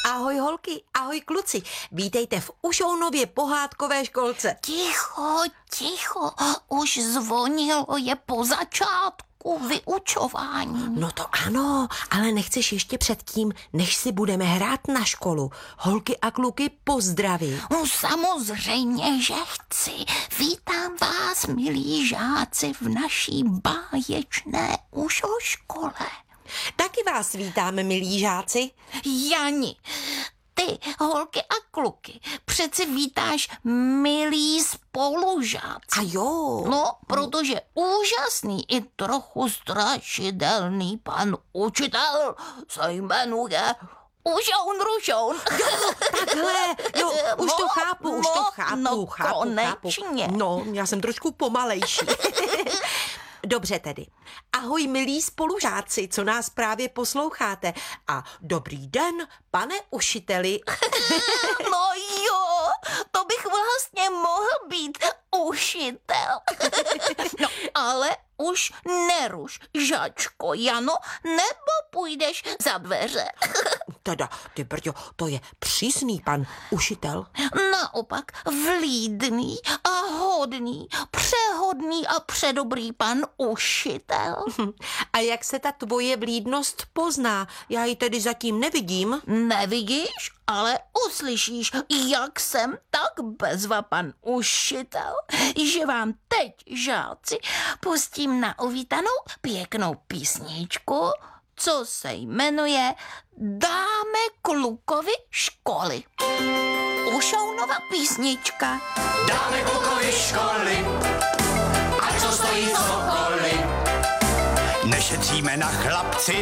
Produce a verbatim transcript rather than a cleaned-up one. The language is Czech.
Ahoj holky, ahoj kluci, vítejte v Ušounově pohádkové školce. Ticho, ticho, už zvonilo, je po začátku vyučování. No to ano, ale nechceš ještě předtím, než si budeme hrát na školu. Holky a kluky pozdraví. No samozřejmě, že chci. Vítám vás, milí žáci, v naší báječné Ušoškole. Taky vás vítáme, milí žáci. Jani, ty, holky a kluky, přeci vítáš milí spolužáci. A jo. No, protože úžasný i trochu strašidelný pan učitel se jmenuje Ušoun Rušoun. Takhle, jo, už to No, chápu, už to no, chápu, no, chápu, konečně. chápu. No, já jsem trošku pomalejší. Dobře tedy. Ahoj, milí spolužáci, co nás právě posloucháte. A dobrý den, pane učiteli. No jo, to bych vlastně mohl být ušitel. No, ale už neruš, žačko Jano, nebo půjdeš za dveře. Teda, ty brďo, to je přísný pan učitel. Naopak vlídný a hodný, přehodný a předobrý pan ušitel. A jak se ta tvoje vlídnost pozná? Já ji tedy zatím nevidím. Nevidíš, ale uslyšíš, jak jsem tak bezva pan ušitel, že vám teď, žáci, pustím na uvítanou pěknou písničku, co se jmenuje Dáme klukovi školy. Ušounova písnička. Dáme klukovi školy, ať to stojí cokoliv. Nešetříme na chlapci,